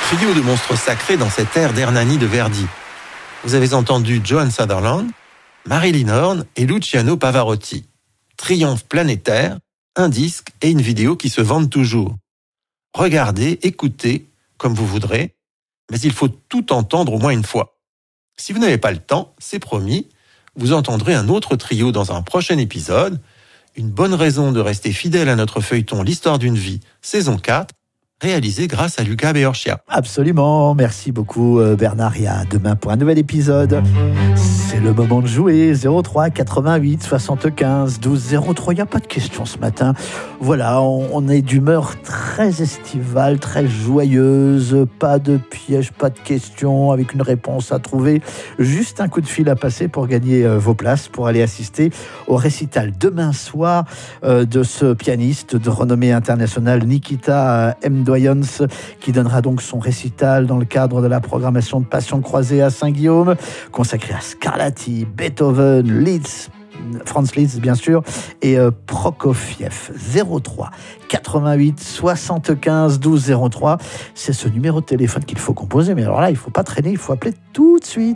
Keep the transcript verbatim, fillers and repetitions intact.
Trio de monstres sacrés dans cette ère d'Hernani de Verdi. Vous avez entendu Joan Sutherland, Marilyn Horne et Luciano Pavarotti. Triomphe planétaire, un disque et une vidéo qui se vendent toujours. Regardez, écoutez, comme vous voudrez, mais il faut tout entendre au moins une fois. Si vous n'avez pas le temps, c'est promis, vous entendrez un autre trio dans un prochain épisode. Une bonne raison de rester fidèle à notre feuilleton L'Histoire d'une vie, saison quatre, réalisé grâce à Luca Beorcia. Absolument, merci beaucoup Bernard, et à demain pour un nouvel épisode. C'est le moment de jouer, zéro trois quatre-vingt-huit soixante-quinze douze zéro trois, il n'y a pas de questions ce matin. Voilà, on, on est d'humeur très estivale, très joyeuse, pas de piège, pas de questions, avec une réponse à trouver, juste un coup de fil à passer pour gagner euh, vos places, pour aller assister au récital demain soir euh, de ce pianiste de renommée internationale, Nikita euh, M. Doyens, qui donnera donc son récital dans le cadre de la programmation de Passion croisée à Saint-Guillaume, consacré à Scarlatti, Beethoven, Liszt, Franz Liszt bien sûr, et euh, Prokofiev. Zéro trois quatre-vingt-huit soixante-quinze douze zéro trois, c'est ce numéro de téléphone qu'il faut composer, mais alors là il ne faut pas traîner, il faut appeler tout de suite.